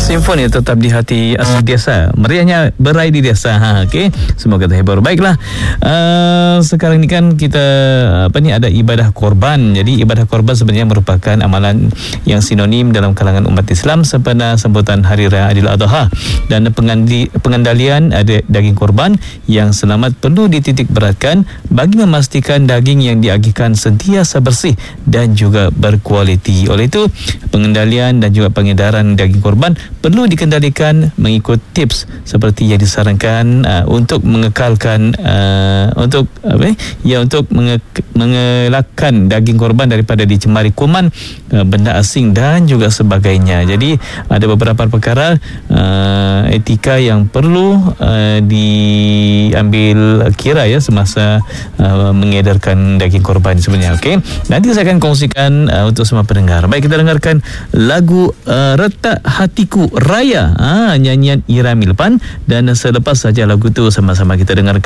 Simfoni tetap di hati asli desa. Meriahnya berai di desa. Okey. Semoga terhibur. Baiklah. Sekarang ni kan kita ada ibadah korban. Jadi ibadah korban sebenarnya merupakan amalan yang sinonim dalam kalangan umat Islam sempena sambutan Hari Raya Aidil Adha, dan pengendalian daging korban yang selamat perlu dititik beratkan bagi memastikan daging yang diagihkan sentiasa bersih dan juga berkualiti. Oleh itu, pengendalian dan juga pengedaran daging korban perlu dikendalikan mengikut tips seperti yang disarankan untuk mengekalkan untuk mengelakkan daging korban daripada dicemari kuman, benda asing dan juga sebagainya. Jadi ada beberapa perkara etika yang perlu diambil kira ya semasa mengedarkan daging korban sebenarnya. Okey, nanti saya akan kongsikan untuk semua pendengar. Baik, kita dengarkan lagu Retak Hatiku Raya, nyanyian Ira Milpan, dan selepas saja lagu tu sama-sama kita dengarkan